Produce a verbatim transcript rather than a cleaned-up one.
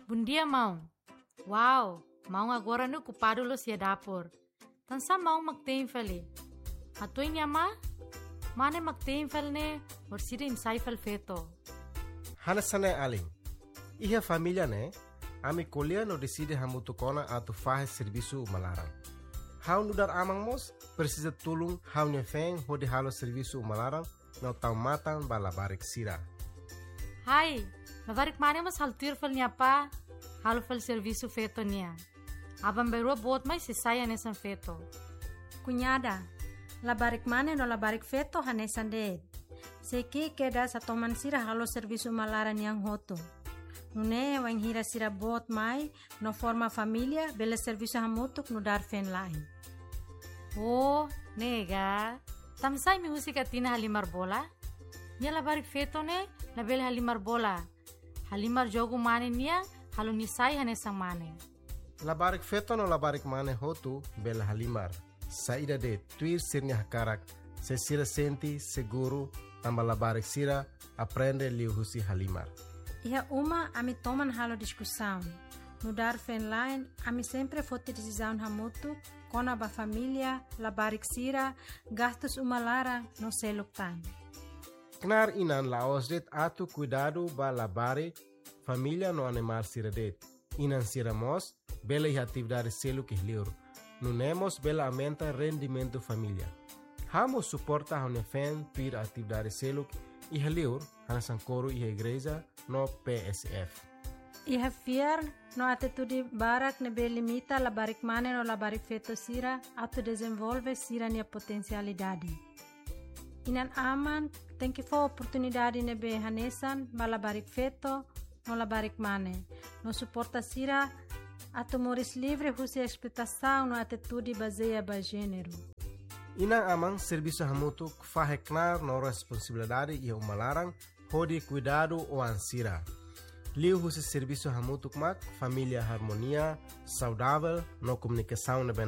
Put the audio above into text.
Bom dia, mão. Uau, mão agora no ocupado lo si dapur. Tansa mão magtemfali. Hatuin yama? Mane magtemfal ne or sida insaifal feto. Hanasane aling. Iha família ne, ami colher no decide hamutukona atu fahe serviço malaram. Hau nudar amang mos precisa tulung hau nyefeng hodi halo serviço malaram no tau matan balabarik sira. Hai, labarik mane mas haltir fal niya pa, halo fal serviço feto niya. Abang berua bot mai sisaya nesan feto. Cunhada, labarik mane no labarik feto hanesan de. Seki keda sa toman sira halo serviço malaran yang hoto. Nune wang hira sira bot mai no forma família bela serviço hamutuk no dar fen lain. Oh, nega. Tamsay mi husika tina halimar bola? Nia labarik feto ne, label halimar bola. Halimar jogo mane niya, halo nisay hanesang mane. Labarik feto no labarik mane hotu bela halimar. Saída de tuir sirnya hakarak, se sira senti seguro, tamba labarik sira, aprende liu husi halimar. Iha uma ami toman halo discussão. No dar fen line, ami sempre fote decisão hamutu, kona ba família, labarik sira, gastos uma lara no seluktan. Knar inan laos det atu cuidado ba labarik, família no animal sira det. Inan sira mos, bela iha atividade seluk ihliur. Nunemos bela aumenta rendimento família. Hamo suporta hone fen tuir atividade seluk ihliur, hanasan coro iha igreja no P S F. Iha fiar no atitude barak ne be limita labarik mane no labarik feto sira atu desenvolve sira nia potencialidade. Inan aman tem que for oportunidade ne be hanesan ba labarik feto no labarik mane. No suporta sira atu moris livre husi expectação no atitude baseia ba gênero. Inang amang serviço hamutuk faheknar no responsabilidade e umalarang hodi cuidado o ansira. Liu husi serviço hamutuk mak família harmonia saudável no comunicação